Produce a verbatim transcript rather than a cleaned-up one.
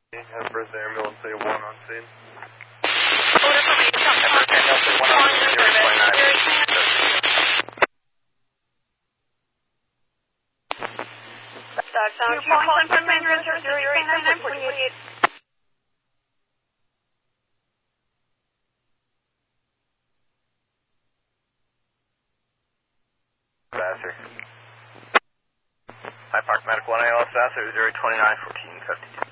Have birthday ambulance say one on scene. Order for me to come to Birthday ambulance say one on scene, zero twenty-nine. You're calling from Mandarin zero twenty-nine forty-eight. Vassar. High Park Medical one A L S Vassar zero twenty-nine fourteen fifty-two.